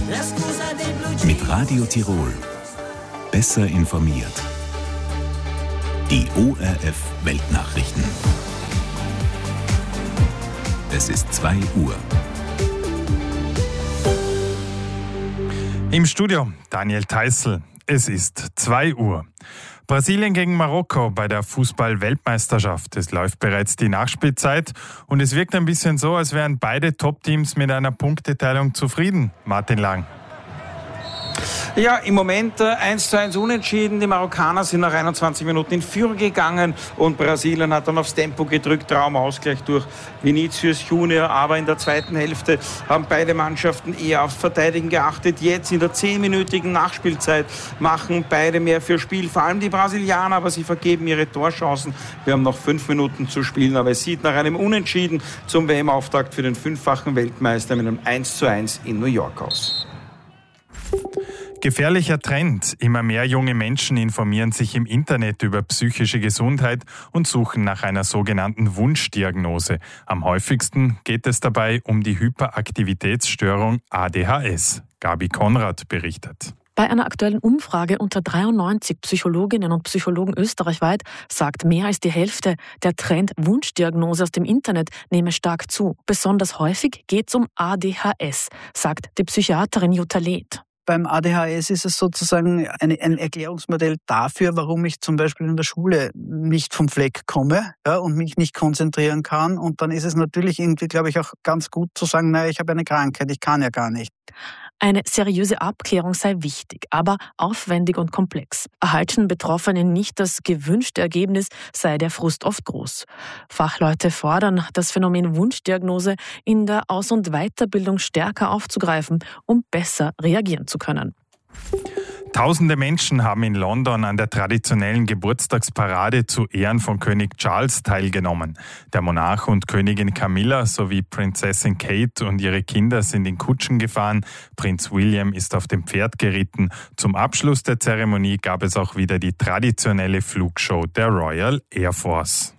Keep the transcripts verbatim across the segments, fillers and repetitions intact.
Mit Radio Tirol. Besser informiert. Die O R F Weltnachrichten. Es ist zwei Uhr. Im Studio Daniel Theißl. Es ist zwei Uhr. Brasilien gegen Marokko bei der Fußball-Weltmeisterschaft. Es läuft bereits die Nachspielzeit und es wirkt ein bisschen so, als wären beide Top-Teams mit einer Punkteteilung zufrieden. Martin Lang. Ja, im Moment äh, eins zu eins unentschieden. Die Marokkaner sind nach einundzwanzig Minuten in Führung gegangen und Brasilien hat dann aufs Tempo gedrückt. Traumausgleich durch Vinicius Junior. Aber in der zweiten Hälfte haben beide Mannschaften eher aufs Verteidigen geachtet. Jetzt in der zehnminütigen Nachspielzeit machen beide mehr für Spiel. Vor allem die Brasilianer, aber sie vergeben ihre Torchancen. Wir haben noch fünf Minuten zu spielen, aber es sieht nach einem Unentschieden zum W M-Auftakt für den fünffachen Weltmeister mit einem eins zu eins in New York aus. Gefährlicher Trend. Immer mehr junge Menschen informieren sich im Internet über psychische Gesundheit und suchen nach einer sogenannten Wunschdiagnose. Am häufigsten geht es dabei um die Hyperaktivitätsstörung A D H S. Gabi Konrad berichtet. Bei einer aktuellen Umfrage unter dreiundneunzig Psychologinnen und Psychologen österreichweit sagt mehr als die Hälfte, der Trend Wunschdiagnose aus dem Internet nehme stark zu. Besonders häufig geht es um A D H S, sagt die Psychiaterin Jutta Leth. Beim A D H S ist es sozusagen eine, ein Erklärungsmodell dafür, warum ich zum Beispiel in der Schule nicht vom Fleck komme, ja, und mich nicht konzentrieren kann. Und dann ist es natürlich irgendwie, glaube ich, auch ganz gut zu sagen, naja, ich habe eine Krankheit, ich kann ja gar nicht. Eine seriöse Abklärung sei wichtig, aber aufwendig und komplex. Erhalten Betroffene nicht das gewünschte Ergebnis, sei der Frust oft groß. Fachleute fordern, das Phänomen Wunschdiagnose in der Aus- und Weiterbildung stärker aufzugreifen, um besser reagieren zu können. Tausende Menschen haben in London an der traditionellen Geburtstagsparade zu Ehren von König Charles teilgenommen. Der Monarch und Königin Camilla sowie Prinzessin Kate und ihre Kinder sind in Kutschen gefahren. Prinz William ist auf dem Pferd geritten. Zum Abschluss der Zeremonie gab es auch wieder die traditionelle Flugshow der Royal Air Force.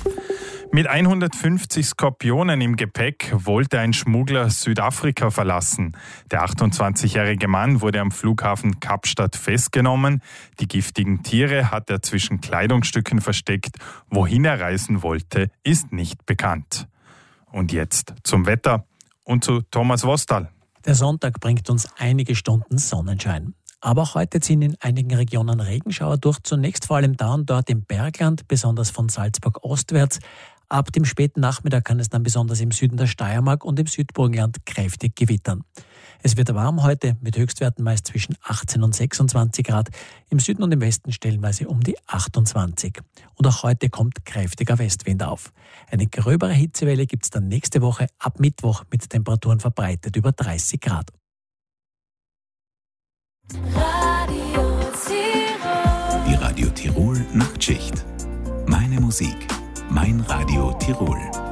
Mit hundertfünfzig Skorpionen im Gepäck wollte ein Schmuggler Südafrika verlassen. Der achtundzwanzigjährige Mann wurde am Flughafen Kapstadt festgenommen. Die giftigen Tiere hat er zwischen Kleidungsstücken versteckt. Wohin er reisen wollte, ist nicht bekannt. Und jetzt zum Wetter und zu Thomas Wostal. Der Sonntag bringt uns einige Stunden Sonnenschein. Aber auch heute ziehen in einigen Regionen Regenschauer durch, zunächst vor allem da und dort im Bergland, besonders von Salzburg ostwärts. Ab dem späten Nachmittag kann es dann besonders im Süden der Steiermark und im Südburgenland kräftig gewittern. Es wird warm heute mit Höchstwerten meist zwischen achtzehn und sechsundzwanzig Grad, im Süden und im Westen stellenweise um die achtundzwanzig. Und auch heute kommt kräftiger Westwind auf. Eine gröbere Hitzewelle gibt es dann nächste Woche ab Mittwoch mit Temperaturen verbreitet über dreißig Grad. Radio Tirol. Die Radio Tirol Nachtschicht. Meine Musik. Mein Radio Tirol.